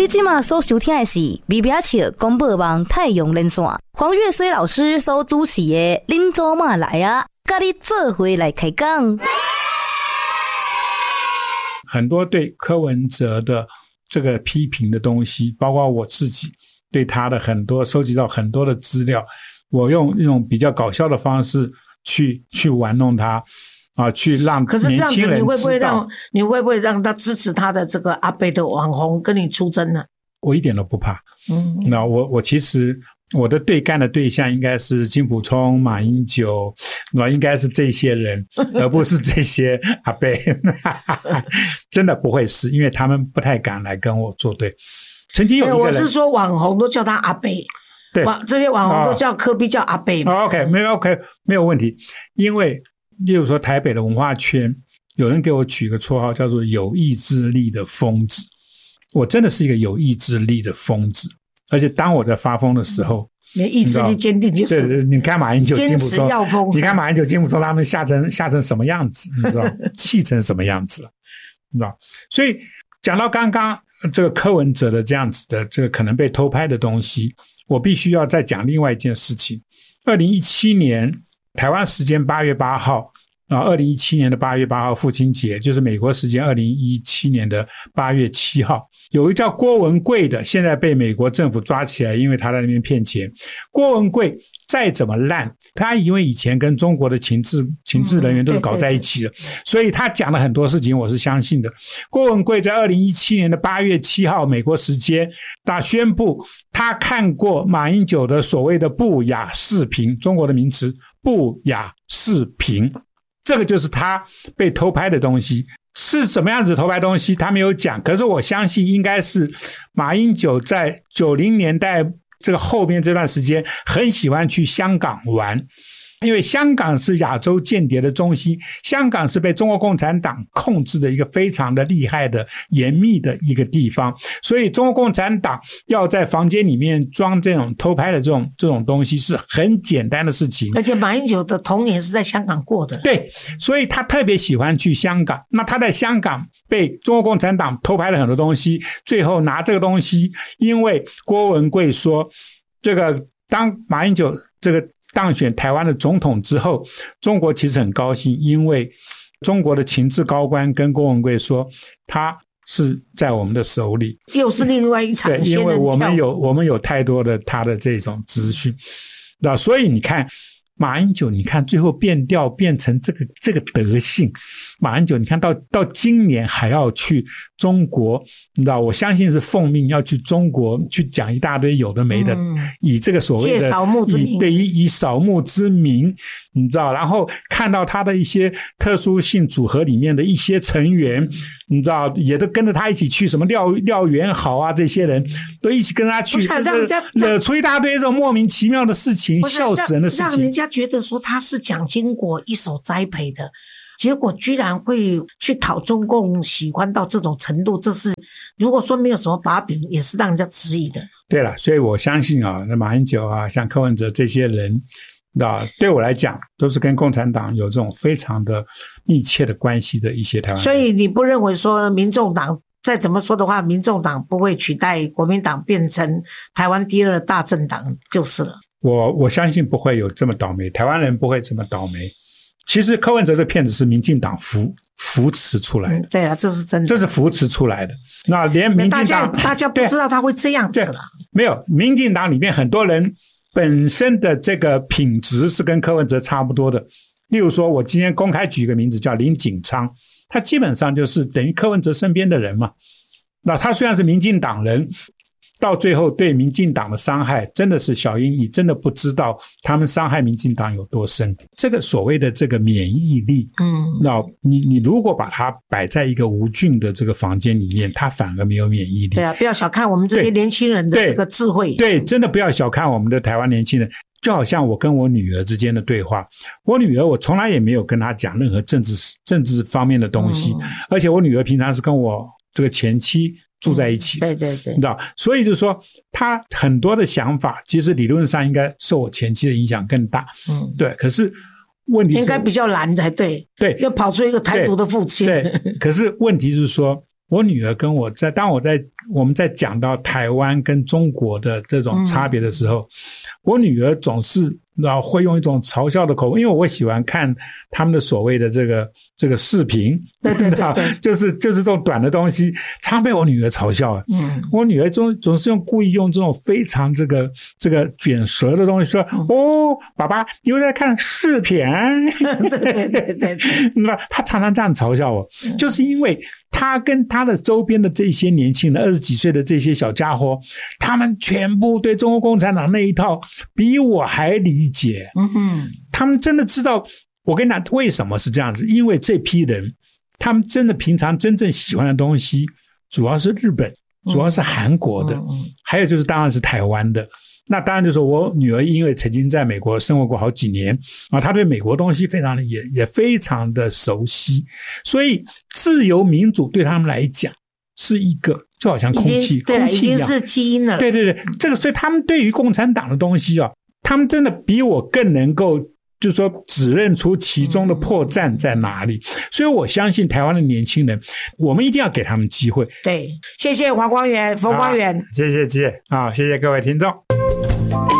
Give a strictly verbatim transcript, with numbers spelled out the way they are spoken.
你现在所收听的是微表笑广播网太阳连线，黄月水老师所主持的恁祖妈来啊，跟你做伙来开讲。 很多对柯文哲的这个批评的东西，包括我自己对他的很多收集到很多的资料，我用一种比较搞笑的方式去去玩弄他啊，去让年轻人知道。可是这样子， 你会不会让你会不会让他支持他的这个阿伯的网红跟你出征呢？ 我一点都不怕。嗯，那我我其实我的对干的对象应该是金溥聪、马英九，那应该是这些人，而不是这些阿伯。真的不会是，因为他们不太敢来跟我作对。曾经有一个人， 我是说网红都叫他阿伯。对，这些网红都叫柯 P 叫阿伯嘛。 哦、OK， 没有 OK， 没有问题。因为例如说台北的文化圈，有人给我取个绰号叫做有意志力的疯子。我真的是一个有意志力的疯子，而且当我在发疯的时候， 你意志力坚定就是。 对，你看马英九、金溥聪， 坚持要疯， 你看马英九、金溥聪他们吓成吓成什么样子，你知道？气成什么样子，你知道？所以讲到刚刚这个柯文哲的这样子的这个可能被偷拍的东西，我必须要再讲另外一件事情。二零一七年台湾时间八月八号。啊，二零一七年的八月八号父亲节，就是美国时间二零一七年的八月七号，有一个叫郭文贵的，现在被美国政府抓起来，因为他在那边骗钱。郭文贵再怎么烂，他因为以前跟中国的情治情治人员都是搞在一起的，嗯、对对对，所以他讲的很多事情我是相信的。郭文贵在二零一七年的八月七号美国时间，他宣布他看过马英九的所谓的不雅视频，中国的名词不雅视频。这个就是他被偷拍的东西，是怎么样子偷拍东西他没有讲，可是我相信应该是马英九在九零年代这个后面这段时间很喜欢去香港玩，因为香港是亚洲间谍的中心，香港是被中国共产党控制的一个非常的厉害的严密的一个地方，所以中国共产党要在房间里面装这种偷拍的这种这种东西是很简单的事情。 而且马英九的童年是在香港过的。 对，所以他特别喜欢去香港。那他在香港被中国共产党偷拍了很多东西，最后拿这个东西，因为郭文贵说这个当马英九这个当选台湾的总统之后，中国其实很高兴，因为中国的情治高官跟郭文贵说他是在我们的手里， 又是另外一场对，因为我们有我们有太多的他的这种资讯，那所以你看马英九，你看最后变调变成这个这个德性，马英九你看到到今年还要去中国，你知道，我相信是奉命要去中国去讲一大堆有的没的，嗯、以这个所谓的借扫墓之名， 对，以以扫墓之名，你知道，然后看到他的一些特殊性组合里面的一些成员，你知道，也都跟着他一起去，什么廖廖元豪啊，这些人都一起跟他去，惹出一大堆这种莫名其妙的事情，笑死人的事情， 让人家觉得说他是蒋经国一手栽培的。结果居然会去讨中共喜欢到这种程度，这是如果说没有什么把柄，也是让人家质疑的。 对了，所以我相信啊，那马英九啊，像柯文哲这些人啊，对我来讲都是跟共产党有这种非常的密切的关系的一些台湾人。 所以你不认为说民众党再怎么说的话，民众党不会取代国民党变成台湾第二大政党就是了？ 我我相信不会有这么倒霉，台湾人不会这么倒霉。其实柯文哲这骗子是民进党扶扶持出来的、嗯、 对啊，这是真的， 这是扶持出来的。那连民进党大家大家不知道他会这样子了。 没有，民进党里面很多人本身的这个品质是跟柯文哲差不多的。例如说我今天公开举一个名字叫林锦昌，他基本上就是等于柯文哲身边的人嘛。那他虽然是民进党人，到最后对民进党的伤害真的是小英，你真的不知道他们伤害民进党有多深。这个所谓的这个免疫力，嗯，那你你如果把它摆在一个无菌的这个房间里面，它反而没有免疫力。 对啊，不要小看我们这些年轻人的这个智慧。 对，对，真的不要小看我们的台湾年轻人。就好像我跟我女儿之间的对话，我女儿我从来也没有跟她讲任何政治政治方面的东西，嗯、而且我女儿平常是跟我这个前妻住在一起、 嗯、对对对， 你知道，所以就是说他很多的想法其实理论上应该受我前妻的影响更大，嗯，对，可是问题是应该比较蓝才对， 对， 要跑出一个台独的父亲， 对，对，可是问题是说我女儿跟我在，当我在我们在讲到台湾跟中国的这种差别的时候，嗯、我女儿总是然后会用一种嘲笑的口吻，因为我喜欢看他们的所谓的这个这个视频， 对对对对， 就是就是这种短的东西，常被我女儿嘲笑。嗯，我女儿总总是用故意用这种非常这个这个卷舌的东西说，嗯、哦，爸爸，你又在看视频？ 对对对对对， 那她常常这样嘲笑我，嗯、就是因为她跟她的周边的这些年轻人，二十几岁的这些小家伙，他们全部对中国共产党那一套比我还理解。嗯哼，他们真的知道。我跟你讲，为什么是这样子？因为这批人，他们真的平常真正喜欢的东西，主要是日本，主要是韩国的，嗯嗯、还有就是当然是台湾的。那当然就是我女儿，因为曾经在美国生活过好几年啊，她对美国东西非常的也也非常的熟悉，所以自由民主对他们来讲是一个就好像空气， 对空气一样， 已经是基因了。 对对对，这个所以他们对于共产党的东西啊，他们真的比我更能够。就是说指认出其中的破绽在哪里，所以我相信台湾的年轻人，我们一定要给他们机会。 对，谢谢黄光远、冯光远， 谢谢姐啊，谢谢各位听众。